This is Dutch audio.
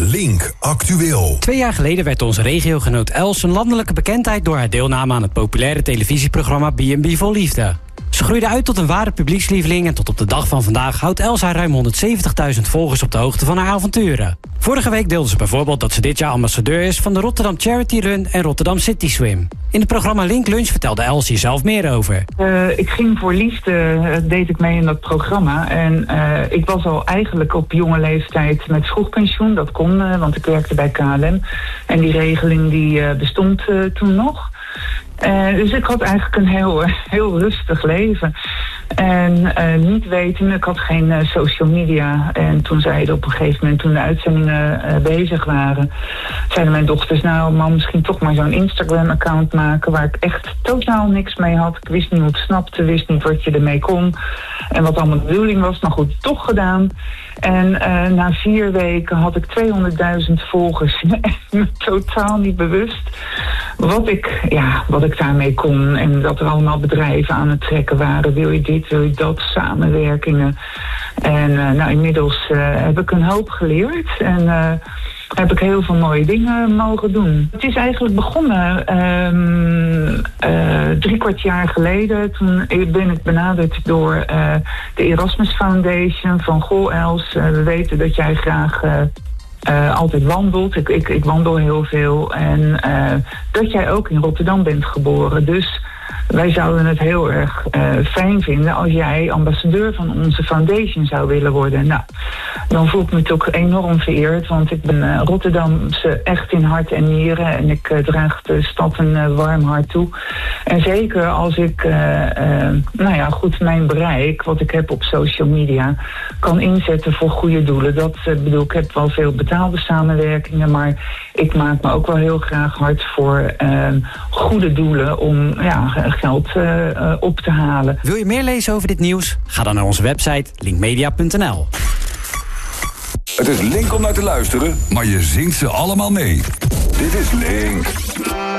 Link Actueel. 2 jaar geleden werd onze regiogenoot Els een landelijke bekendheid door haar deelname aan het populaire televisieprogramma B&B Vol Liefde. Ze groeide uit tot een ware publiekslieveling en tot op de dag van vandaag houdt Els haar ruim 170.000 volgers op de hoogte van haar avonturen. Vorige week deelde ze bijvoorbeeld dat ze dit jaar ambassadeur is van de Rotterdam Charity Run en Rotterdam City Swim. In het programma Link Lunch vertelde Els hier zelf meer over. Ik ging voor liefde, deed ik mee in dat programma. En ik was al eigenlijk op jonge leeftijd met vroegpensioen. Dat kon, want ik werkte bij KLM. En die regeling die bestond toen nog. Dus ik had eigenlijk een heel rustig leven. En niet weten, ik had geen social media. En toen zeiden op een gegeven moment, toen de uitzendingen bezig waren, zeiden mijn dochters, nou mam, misschien toch maar zo'n Instagram-account maken waar ik echt totaal niks mee had. Ik wist niet hoe het snapte, wist niet wat je ermee kon en wat allemaal de bedoeling was. Maar goed, toch gedaan. En na 4 weken had ik 200.000 volgers. Totaal niet bewust wat ik daarmee kon. En dat er allemaal bedrijven aan het trekken waren. Wil je dit, wil je dat, samenwerkingen. En inmiddels heb ik een hoop geleerd. En heb ik heel veel mooie dingen mogen doen. Het is eigenlijk begonnen 3/4 jaar geleden. Toen ben ik benaderd door de Erasmus Foundation van goh Els, we weten dat jij graag altijd wandelt. Ik wandel heel veel. En dat jij ook in Rotterdam bent geboren. Dus wij zouden het heel erg fijn vinden als jij ambassadeur van onze foundation zou willen worden. Nou, dan voel ik me toch enorm vereerd, want ik ben Rotterdamse echt in hart en nieren en ik draag de stad een warm hart toe. En zeker als ik mijn bereik, wat ik heb op social media, kan inzetten voor goede doelen. Ik heb wel veel betaalde samenwerkingen, maar ik maak me ook wel heel graag hard voor goede doelen om geld op te halen. Wil je meer lezen over dit nieuws? Ga dan naar onze website linkmedia.nl. Het is Link om naar te luisteren, maar je zingt ze allemaal mee. Dit is Link.